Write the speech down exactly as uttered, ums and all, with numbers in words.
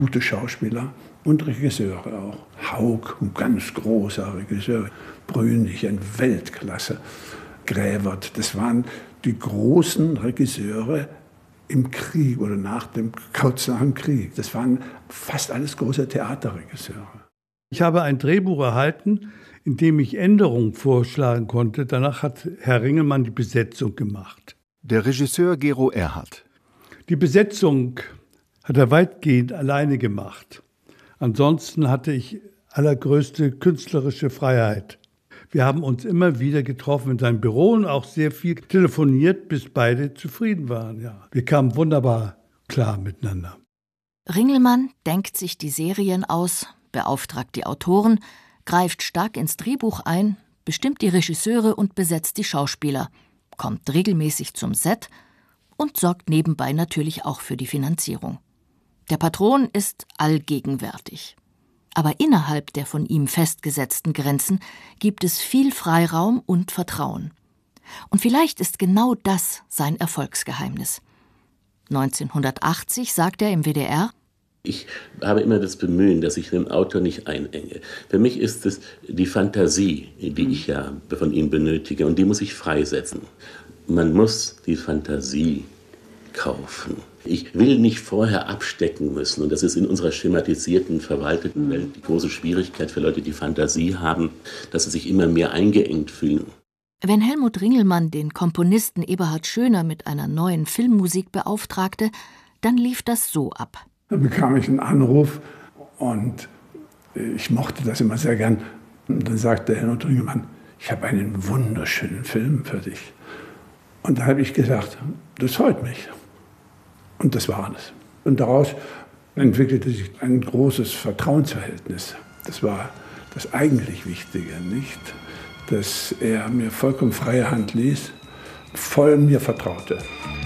gute Schauspieler und Regisseure auch. Hauck, ein ganz großer Regisseur, Brünig, ein Weltklasse, Grävert, das waren die großen Regisseure im Krieg oder nach dem, kurz nach dem Krieg. Das waren fast alles große Theaterregisseure. Ich habe ein Drehbuch erhalten, in dem ich Änderungen vorschlagen konnte. Danach hat Herr Ringelmann die Besetzung gemacht. Der Regisseur Gero Erhardt. Die Besetzung hat er weitgehend alleine gemacht. Ansonsten hatte ich allergrößte künstlerische Freiheit. Wir haben uns immer wieder getroffen in seinem Büro und auch sehr viel telefoniert, bis beide zufrieden waren. Ja, wir kamen wunderbar klar miteinander. Ringelmann denkt sich die Serien aus, beauftragt die Autoren, greift stark ins Drehbuch ein, bestimmt die Regisseure und besetzt die Schauspieler, kommt regelmäßig zum Set und sorgt nebenbei natürlich auch für die Finanzierung. Der Patron ist allgegenwärtig. Aber innerhalb der von ihm festgesetzten Grenzen gibt es viel Freiraum und Vertrauen. Und vielleicht ist genau das sein Erfolgsgeheimnis. neunzehnhundertachtzig sagt er im W D R: Ich habe immer das Bemühen, dass ich den Autor nicht einenge. Für mich ist es die Fantasie, die ich ja von ihm benötige, und die muss ich freisetzen. Man muss die Fantasie kaufen. Ich will nicht vorher abstecken müssen, und das ist in unserer schematisierten, verwalteten Welt die große Schwierigkeit für Leute, die Fantasie haben, dass sie sich immer mehr eingeengt fühlen. Wenn Helmut Ringelmann den Komponisten Eberhard Schöner mit einer neuen Filmmusik beauftragte, dann lief das so ab. Da bekam ich einen Anruf und ich mochte das immer sehr gern. Und dann sagte Helmut Ringelmann: Ich habe einen wunderschönen Film für dich. Und da habe ich gesagt, das freut mich. Und das war alles. Und daraus entwickelte sich ein großes Vertrauensverhältnis. Das war das eigentlich Wichtige, nicht? Dass er mir vollkommen freie Hand ließ, voll mir vertraute.